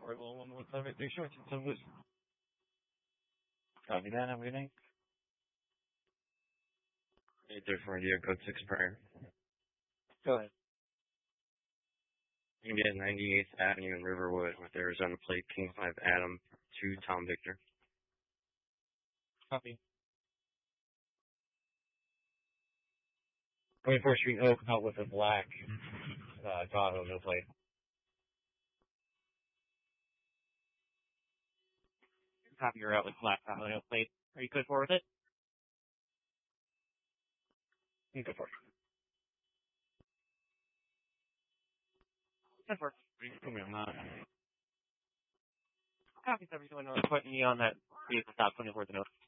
Or one more time, make sure it's some loose. Copy that, have a good night. 834 India, code 6 prior. Go ahead. You can get 98th Avenue in Riverwood with Arizona plate King 5 Adam to Tom Victor. Copy. 24th Street Oak out with a black Tahoe, no plate. Copy your route with black Tahoe, no plate. Are you good for with it? You go for it. Good for it. Put me on that. Copy 721 North, putting me on that vehicle stop 24th and Oak.